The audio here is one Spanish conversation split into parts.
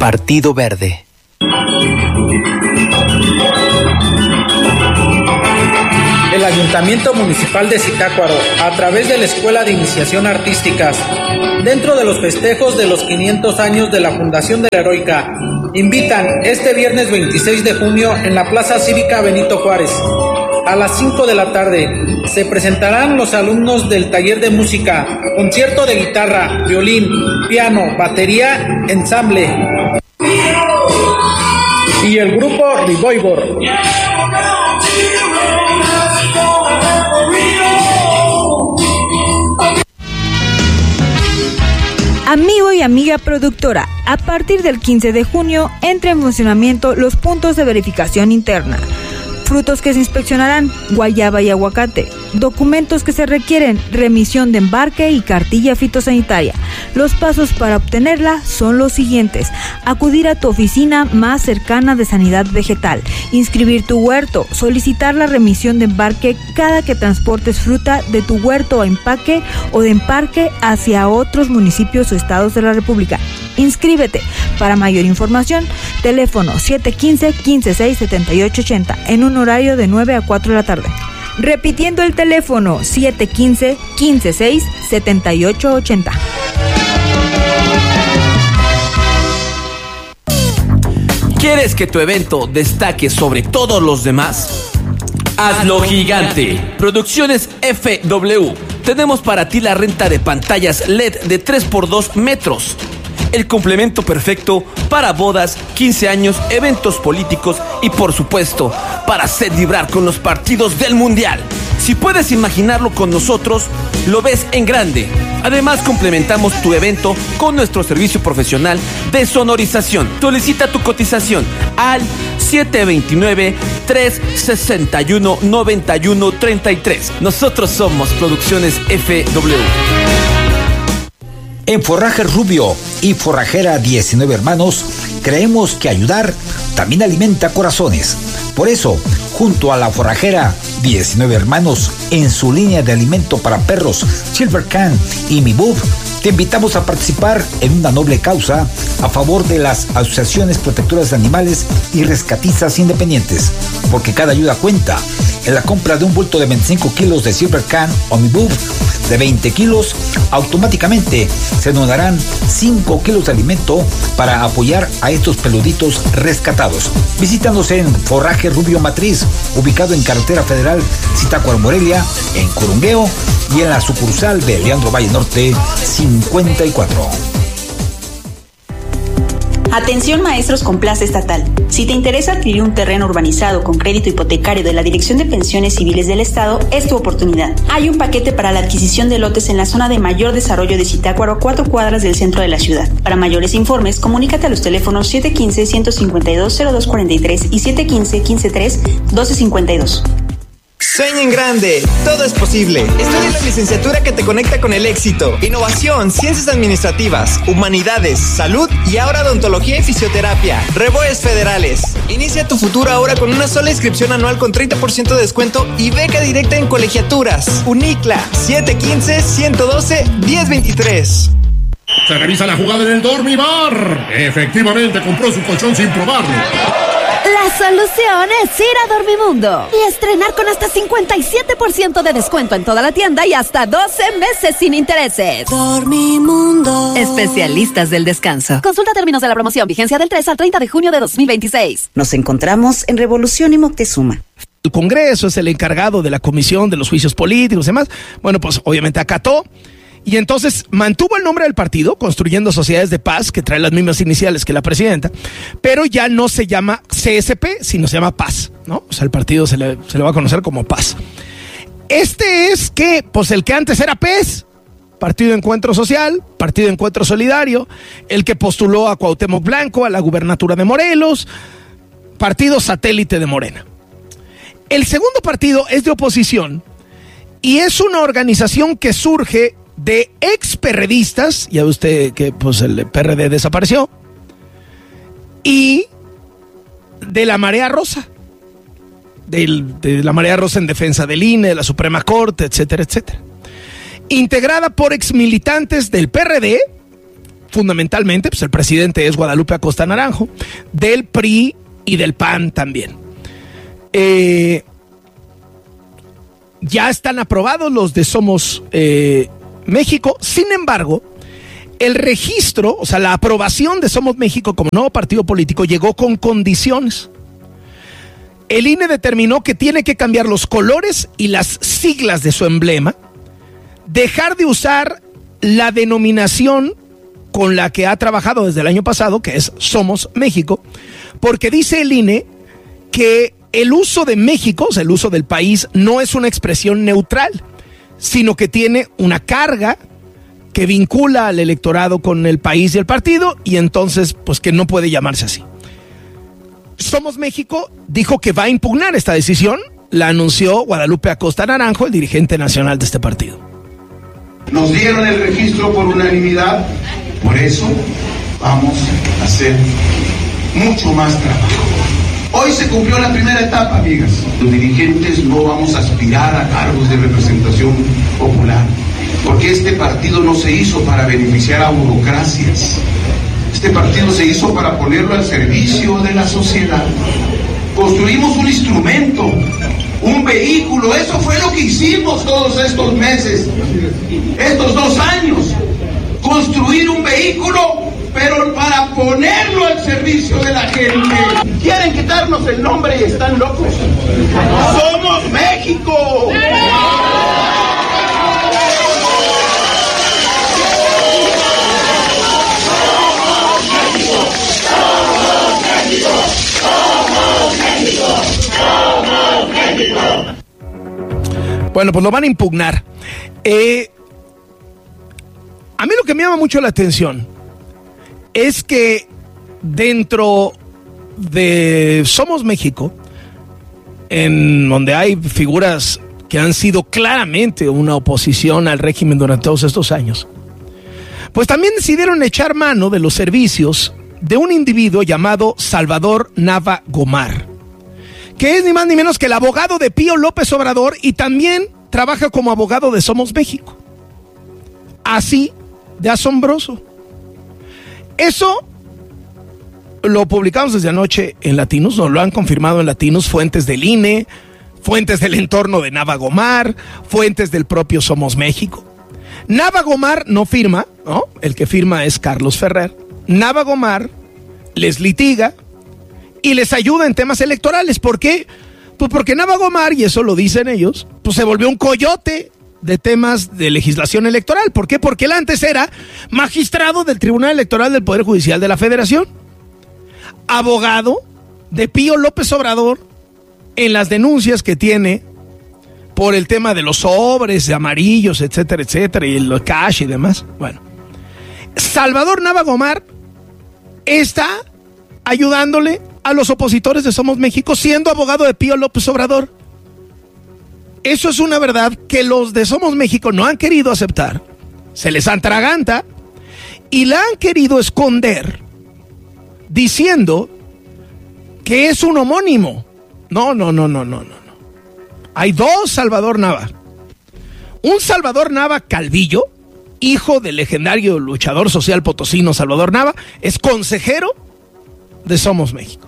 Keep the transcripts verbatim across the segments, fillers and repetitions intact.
Partido Verde. El Ayuntamiento Municipal de Zitácuaro, a través de la Escuela de Iniciación Artísticas, dentro de los festejos de los quinientos años de la Fundación de la Heroica, invitan este viernes veintiséis de junio en la Plaza Cívica Benito Juárez. A las cinco de la tarde se presentarán los alumnos del taller de música, concierto de guitarra, violín, piano, batería, ensamble y el grupo Revolver. Amigo y amiga productora, a partir del quince de junio entra en funcionamiento los puntos de verificación interna. Frutos que se inspeccionarán, guayaba y aguacate. Documentos que se requieren, remisión de embarque y cartilla fitosanitaria. Los pasos para obtenerla son los siguientes: acudir a tu oficina más cercana de sanidad vegetal, inscribir tu huerto, solicitar la remisión de embarque cada que transportes fruta de tu huerto a empaque o de embarque hacia otros municipios o estados de la República. Inscríbete. Para mayor información, teléfono siete uno cinco, uno cinco seis, siete ocho ocho cero en un horario de nueve a cuatro de la tarde. Repitiendo el teléfono siete uno cinco, uno cinco seis, siete ocho ocho cero. ¿Quieres que tu evento destaque sobre todos los demás? Hazlo gigante. Producciones F W. Tenemos para ti la renta de pantallas L E D de tres por dos metros. El complemento perfecto para bodas, quince años, eventos políticos y, por supuesto, para hacer vibrar con los partidos del Mundial. Si puedes imaginarlo con nosotros, lo ves en grande. Además, complementamos tu evento con nuestro servicio profesional de sonorización. Solicita tu cotización al siete dos nueve, tres seis uno, nueve uno tres tres. Nosotros somos Producciones F W. En Forrajes Rubio y Forrajera diecinueve Hermanos, creemos que ayudar también alimenta corazones. Por eso, junto a la Forrajera diecinueve Hermanos, en su línea de alimento para perros Silver Can y Mi Bub, te invitamos a participar en una noble causa a favor de las asociaciones protectoras de animales y rescatistas independientes, porque cada ayuda cuenta. En la compra de un bulto de veinticinco kilos de Silver Can o Mi Bub de veinte kilos, automáticamente se donarán cinco kilos de alimento para apoyar a estos peluditos rescatados. Visítanos en Forraje Rubio Matriz, ubicado en Carretera Federal Zitácuaro Morelia, en Corungueo, y en la sucursal de Leandro Valle Norte cincuenta y cuatro. Atención maestros con plaza estatal. Si te interesa adquirir un terreno urbanizado con crédito hipotecario de la Dirección de Pensiones Civiles del Estado, es tu oportunidad. Hay un paquete para la adquisición de lotes en la zona de mayor desarrollo de Zitácuaro, cuatro cuadras del centro de la ciudad. Para mayores informes, comunícate a los teléfonos siete uno cinco, uno cinco dos, cero dos cuatro tres y siete uno cinco, uno cinco tres, uno dos cinco dos. Sueña en grande, todo es posible. Estudia la licenciatura que te conecta con el éxito. Innovación, ciencias administrativas, humanidades, salud y ahora odontología y fisioterapia. Reboes Federales. Inicia tu futuro ahora con una sola inscripción anual con treinta por ciento de descuento y beca directa en colegiaturas. Unicla, siete uno cinco, uno uno dos, uno cero dos tres. Se revisa la jugada en el Dormibar. Efectivamente, compró su colchón sin probarlo. La solución es ir a Dormimundo y estrenar con hasta cincuenta y siete por ciento de descuento en toda la tienda y hasta doce meses sin intereses. Dormimundo. Especialistas del descanso. Consulta términos de la promoción. Vigencia del tres al treinta de junio de dos mil veintiséis. Nos encontramos en Revolución y Moctezuma. El Congreso es el encargado de la comisión de los juicios políticos y demás. Bueno, pues obviamente acató. Y entonces mantuvo el nombre del partido, Construyendo Sociedades de Paz, que trae las mismas iniciales que la presidenta, pero ya no se llama C S P, sino se llama Paz, ¿no? O sea, el partido se le, se le va a conocer como Paz. Este es que, pues el que antes era P E S, Partido Encuentro Social, Partido Encuentro Solidario, el que postuló a Cuauhtémoc Blanco a la gubernatura de Morelos, partido satélite de Morena. El segundo partido es de oposición y es una organización que surge de ex perredistas, ya ve usted que pues el P R D desapareció, y de la Marea Rosa, del, de la Marea Rosa en defensa del I N E, de la Suprema Corte, etcétera, etcétera. Integrada por ex militantes del P R D, fundamentalmente, pues el presidente es Guadalupe Acosta Naranjo, del P R I y del P A N también. Eh, ya están aprobados los de Somos eh, México. Sin embargo, el registro, o sea, la aprobación de Somos México como nuevo partido político llegó con condiciones. El I N E determinó que tiene que cambiar los colores y las siglas de su emblema, dejar de usar la denominación con la que ha trabajado desde el año pasado, que es Somos México, porque dice el I N E que el uso de México, o sea, el uso del país, no es una expresión neutral, sino que tiene una carga que vincula al electorado con el país y el partido, y entonces, pues que no puede llamarse así. Somos México dijo que va a impugnar esta decisión, la anunció Guadalupe Acosta Naranjo, el dirigente nacional de este partido. Nos dieron el registro por unanimidad, por eso vamos a hacer mucho más trabajo. Hoy se cumplió la primera etapa, amigas. Los dirigentes no vamos a aspirar a cargos de representación popular, porque este partido no se hizo para beneficiar a burocracias. Este partido se hizo para ponerlo al servicio de la sociedad. Construimos un instrumento, un vehículo, eso fue lo que hicimos todos estos meses, estos dos años. Construir un vehículo, pero para ponerlo al servicio de la gente. Quieren quitarnos el nombre y están locos. ¡Somos México! Bueno, pues lo van a impugnar. Eh, a mí lo que me llama mucho la atención es que dentro de Somos México, en donde hay figuras que han sido claramente una oposición al régimen durante todos estos años, pues también decidieron echar mano de los servicios de un individuo llamado Salvador Nava Gomar, que es ni más ni menos que el abogado de Pío López Obrador y también trabaja como abogado de Somos México. Así de asombroso. Eso lo publicamos desde anoche en Latinos, nos lo han confirmado en Latinos fuentes del I N E, fuentes del entorno de Nava Gomar, fuentes del propio Somos México. Nava Gomar no firma, ¿no? El que firma es Carlos Ferrer. Nava Gomar les litiga y les ayuda en temas electorales. ¿Por qué? Pues porque Nava Gomar, y eso lo dicen ellos, pues se volvió un coyote de temas de legislación electoral. ¿Por qué? Porque él antes era magistrado del Tribunal Electoral del Poder Judicial de la Federación, abogado de Pío López Obrador en las denuncias que tiene por el tema de los sobres de amarillos, etcétera, etcétera, y el cash y demás. Bueno, Salvador Nava Gomar está ayudándole a los opositores de Somos México siendo abogado de Pío López Obrador. Eso es una verdad que los de Somos México no han querido aceptar, se les atraganta y la han querido esconder diciendo que es un homónimo. No, no, no, no, no, no. Hay dos Salvador Nava. Un Salvador Nava Calvillo, hijo del legendario luchador social potosino Salvador Nava, es consejero de Somos México.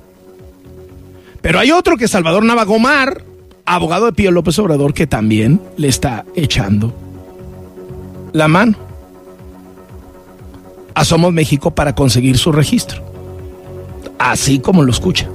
Pero hay otro que es Salvador Nava Gomar, abogado de Pío López Obrador, que también le está echando la mano a Somos México para conseguir su registro. Así como lo escucha.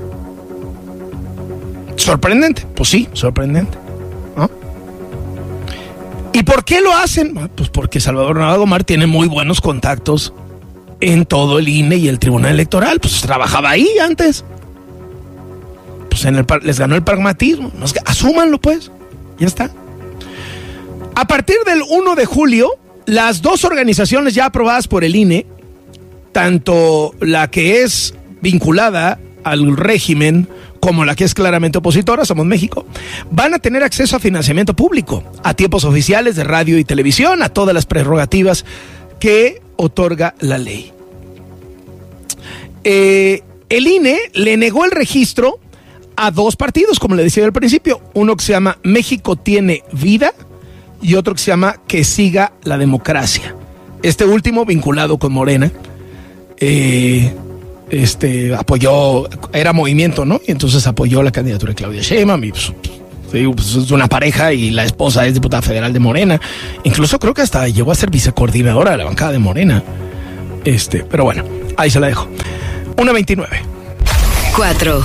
Sorprendente, pues sí, sorprendente, ¿no? ¿Y por qué lo hacen? Pues porque Salvador Nava Gomar tiene muy buenos contactos en todo el I N E y el Tribunal Electoral. Pues trabajaba ahí antes. Pues en el, les ganó el pragmatismo. No es que, asúmanlo pues, ya está. A partir del primero de julio, las dos organizaciones ya aprobadas por el I N E, tanto la que es vinculada al régimen como la que es claramente opositora, Somos México, van a tener acceso a financiamiento público, a tiempos oficiales de radio y televisión, a todas las prerrogativas que otorga la ley. Eh, el I N E le negó el registro a dos partidos, como le decía al principio, uno que se llama México Tiene Vida y otro que se llama Que Siga la Democracia. Este último, vinculado con Morena, eh, este, apoyó, era movimiento, ¿no? Y entonces apoyó la candidatura de Claudia Sheinbaum y pues, digo, pues es una pareja y la esposa es diputada federal de Morena. Incluso creo que hasta llegó a ser vicecoordinadora de la bancada de Morena. Este, pero bueno, ahí se la dejo. una veintinueve. cuatro.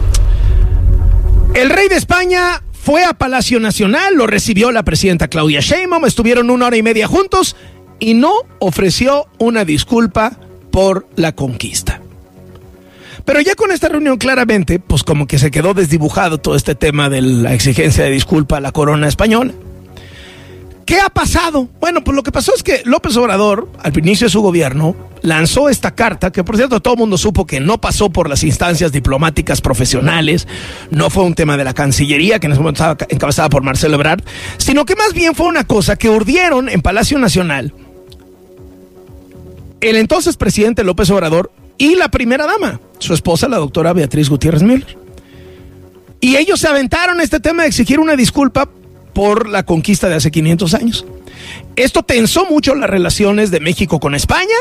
El rey de España fue a Palacio Nacional, lo recibió la presidenta Claudia Sheinbaum, estuvieron una hora y media juntos y no ofreció una disculpa por la conquista. Pero ya con esta reunión claramente, pues como que se quedó desdibujado todo este tema de la exigencia de disculpa a la corona española. ¿Qué ha pasado? Bueno, pues lo que pasó es que López Obrador, al inicio de su gobierno, lanzó esta carta, que por cierto todo el mundo supo que no pasó por las instancias diplomáticas profesionales, no fue un tema de la Cancillería, que en ese momento estaba encabezada por Marcelo Ebrard, sino que más bien fue una cosa que urdieron en Palacio Nacional el entonces presidente López Obrador y la primera dama, su esposa, la doctora Beatriz Gutiérrez Müller. Y ellos se aventaron este tema de exigir una disculpa por la conquista de hace quinientos años. Esto tensó mucho las relaciones de México con España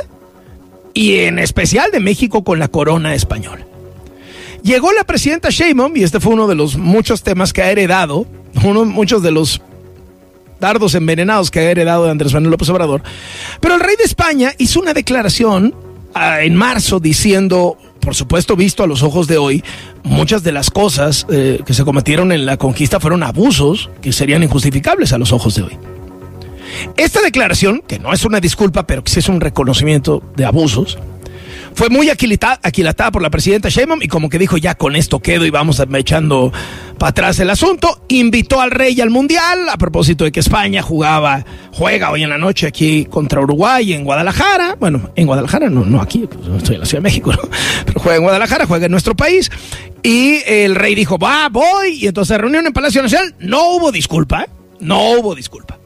y en especial de México con la corona española. Llegó la presidenta Sheinbaum y este fue uno de los muchos temas que ha heredado, uno, muchos de los dardos envenenados que ha heredado de Andrés Manuel López Obrador. Pero el rey de España hizo una declaración uh, en marzo diciendo, por supuesto visto a los ojos de hoy, muchas de las cosas eh, que se cometieron en la conquista fueron abusos que serían injustificables a los ojos de hoy. Esta declaración, que no es una disculpa, pero que sí es un reconocimiento de abusos, fue muy aquilatada, aquilatada por la presidenta Sheinbaum y como que dijo, ya con esto quedo y vamos echando para atrás el asunto. Invitó al rey al Mundial, a propósito de que España jugaba, juega hoy en la noche aquí contra Uruguay en Guadalajara. Bueno, en Guadalajara, no, no aquí, pues, estoy en la Ciudad de México, ¿no? Pero juega en Guadalajara, juega en nuestro país. Y el rey dijo, va, voy. Y entonces reunión en Palacio Nacional, no hubo disculpa, ¿eh? No hubo disculpa.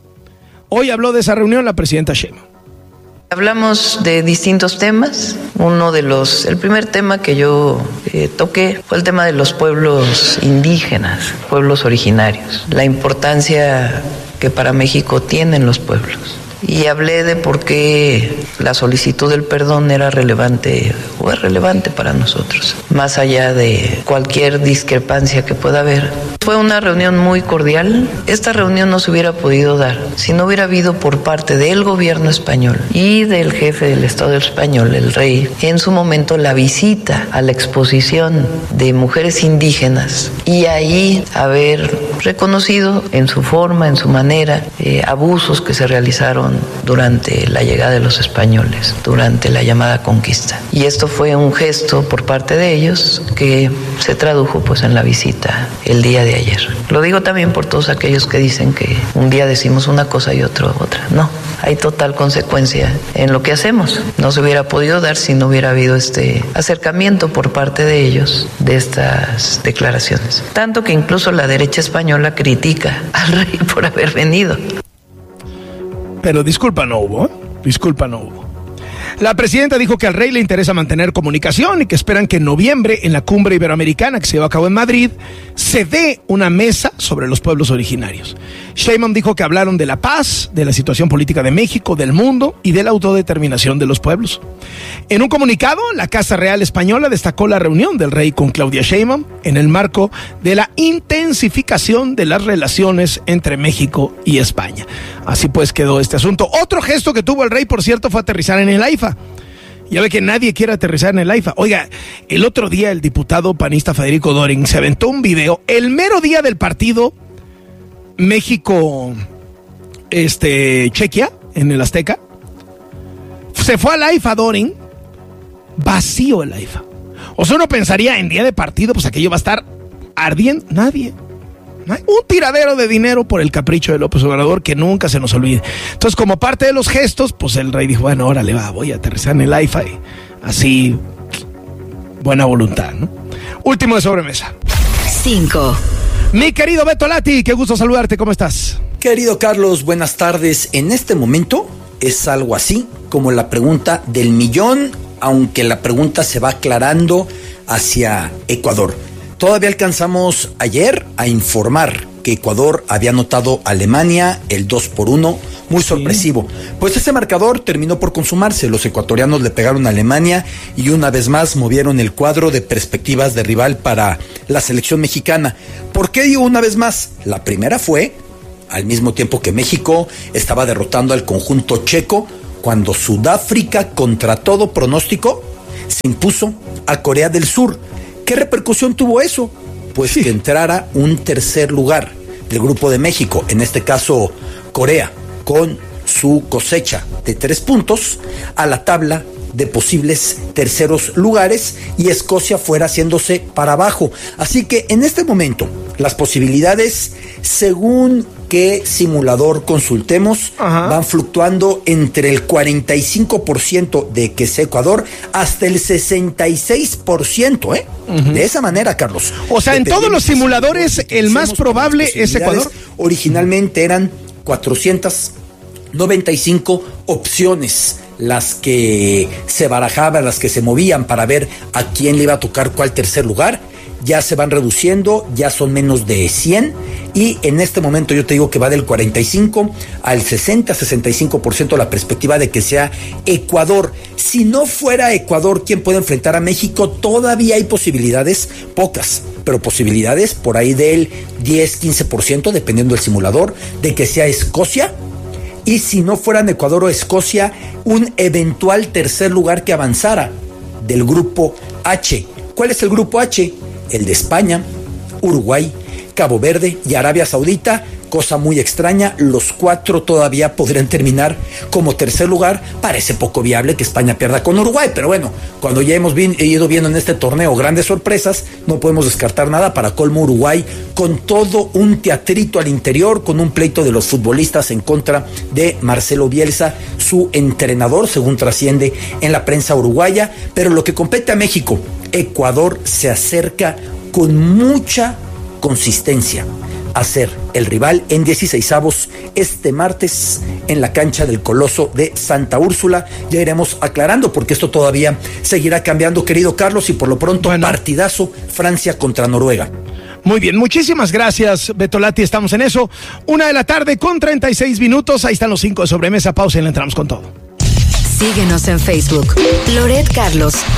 Hoy habló de esa reunión la presidenta Sheinbaum. Hablamos de distintos temas. Uno de los, el primer tema que yo eh, toqué fue el tema de los pueblos indígenas, pueblos originarios, la importancia que para México tienen los pueblos. Y hablé de por qué la solicitud del perdón era relevante o es relevante para nosotros, más allá de cualquier discrepancia que pueda haber. Fue una reunión muy cordial. Esta reunión no se hubiera podido dar si no hubiera habido por parte del gobierno español y del jefe del Estado español, el rey, en su momento la visita a la exposición de mujeres indígenas y ahí haber reconocido en su forma, en su manera, eh, abusos que se realizaron durante la llegada de los españoles, durante la llamada conquista. Y esto fue un gesto por parte de ellos que se tradujo pues en la visita el día de ayer. Lo digo también por todos aquellos que dicen que un día decimos una cosa y otro otra. No, hay total consecuencia en lo que hacemos. No se hubiera podido dar si no hubiera habido este acercamiento por parte de ellos de estas declaraciones. Tanto que incluso la derecha española critica al rey por haber venido. Pero disculpa no hubo, ¿eh? Disculpa no hubo. La presidenta dijo que al rey le interesa mantener comunicación y que esperan que en noviembre, en la cumbre iberoamericana que se lleva a cabo en Madrid, se dé una mesa sobre los pueblos originarios. Sheinbaum dijo que hablaron de la paz, de la situación política de México, del mundo y de la autodeterminación de los pueblos. En un comunicado, la Casa Real Española destacó la reunión del rey con Claudia Sheinbaum en el marco de la intensificación de las relaciones entre México y España. Así pues quedó este asunto. Otro gesto que tuvo el rey, por cierto, fue aterrizar en el AIFA. Ya ve que nadie quiere aterrizar en el AIFA. Oiga, el otro día el diputado panista Federico Doring se aventó un video el mero día del partido México, este, Chequia, en el Azteca. Se fue al AIFA Doring, vacío el AIFA. O sea, uno pensaría en día de partido, pues aquello va a estar ardiendo. Nadie. Un tiradero de dinero por el capricho de López Obrador que nunca se nos olvide. Entonces, como parte de los gestos, pues el rey dijo, bueno, órale, va, voy a aterrizar en el AIFA y así, buena voluntad, ¿no? Último de sobremesa. Cinco. Mi querido Beto Lati, qué gusto saludarte, ¿cómo estás? Querido Carlos, buenas tardes. En este momento es algo así como la pregunta del millón, aunque la pregunta se va aclarando hacia Ecuador. Todavía alcanzamos ayer a informar que Ecuador había anotado a Alemania el dos por uno, muy sorpresivo. Sí. Pues ese marcador terminó por consumarse. Los ecuatorianos le pegaron a Alemania y una vez más movieron el cuadro de perspectivas de rival para la selección mexicana. ¿Por qué digo una vez más? La primera fue al mismo tiempo que México estaba derrotando al conjunto checo, cuando Sudáfrica, contra todo pronóstico, se impuso a Corea del Sur. ¿Qué repercusión tuvo eso? Pues sí, que entrara un tercer lugar del grupo de México, en este caso Corea, con su cosecha de tres puntos, a la tabla de posibles terceros lugares, y Escocia fuera haciéndose para abajo. Así que en este momento las posibilidades, según qué simulador consultemos, Ajá. van fluctuando entre el cuarenta y cinco por ciento de que sea Ecuador hasta el sesenta y seis por ciento, ¿eh? Uh-huh. De esa manera, Carlos. O sea, en todos los simuladores el más probable es Ecuador. Originalmente eran cuatrocientas noventa y cinco opciones las que se barajaban, las que se movían para ver a quién le iba a tocar cuál tercer lugar. Ya se van reduciendo, ya son menos de cien, y en este momento yo te digo que va del cuarenta y cinco al sesenta, sesenta y cinco por ciento la perspectiva de que sea Ecuador. Si no fuera Ecuador quien puede enfrentar a México, todavía hay posibilidades, pocas, pero posibilidades por ahí del diez, quince por ciento, dependiendo del simulador, de que sea Escocia. Y si no fueran Ecuador o Escocia, un eventual tercer lugar que avanzara del grupo H. ¿Cuál es el grupo H? El de España, Uruguay, Cabo Verde y Arabia Saudita. Cosa muy extraña, los cuatro todavía podrían terminar como tercer lugar. Parece poco viable que España pierda con Uruguay, pero bueno, cuando ya hemos vi- ido viendo en este torneo grandes sorpresas, no podemos descartar nada. Para colmo, Uruguay con todo un teatrito al interior, con un pleito de los futbolistas en contra de Marcelo Bielsa, su entrenador, según trasciende en la prensa uruguaya. Pero lo que compete a México, Ecuador se acerca con mucha consistencia a ser el rival en dieciseisavos este martes en la cancha del Coloso de Santa Úrsula. Ya iremos aclarando porque esto todavía seguirá cambiando, querido Carlos, y por lo pronto bueno. partidazo Francia contra Noruega. Muy bien, muchísimas gracias, Betolati, estamos en eso. Una de la tarde con treinta y seis minutos, ahí están los cinco de sobremesa, pausa y le entramos con todo. Síguenos en Facebook, Loret Carlos.